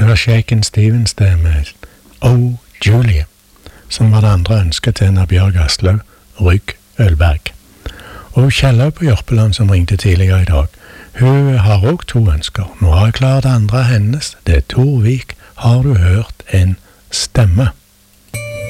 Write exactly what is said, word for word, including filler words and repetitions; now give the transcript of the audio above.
Det var Shaken Stevens det med Oh Julie, som var det andre ønsket til en av Bjørg Aslaug, Rygg Ølberg. Og Kjellaug på Jørpeland som ringte tidligere i dag, hun har også to ønsker. Nå har jeg klart det andre av hennes, det er Torvik, har du hørt en stemme?